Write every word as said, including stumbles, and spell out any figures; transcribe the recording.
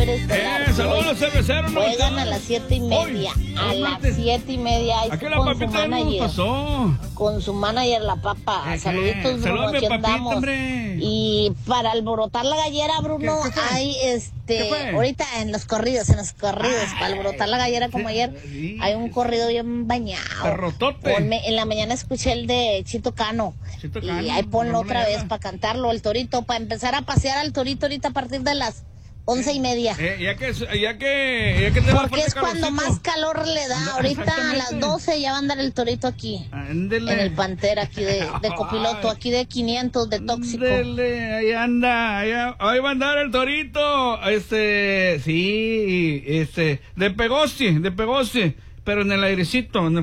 estelar. Eh, saludos a los cerveceros. Juegan a las siete y media. Hoy, a las martes. siete y media. Aquí la papita nos pasó. Con su manager, la papa. Saluditos, Bruno. Aquí andamos. Hombre. Y para alborotar la gallera, Bruno, ¿Qué, qué hay este. Ahorita en los corridos, en los corridos, Ay, para alborotar la gallera como sí, ayer, sí, hay un corrido bien bañado. Perrotote. Ponme, en la mañana escuché el de Chito Cano. Chito Cano. Y ahí ponlo no otra vez para cantarlo, el torito, para empezar a pasear al torito ahorita a partir de las once y media. Eh, ya que, ya que, ya que te Porque es cuando más calor le da. No, ahorita a las doce ya va a andar el torito aquí. Ándele. En el Pantera aquí de, de copiloto, aquí de quinientos de tóxico. Ándele, ahí anda, ahí, ahí va a andar el torito. Este, sí, este, de Pegosti, de Pegosti, pero en el airecito, en el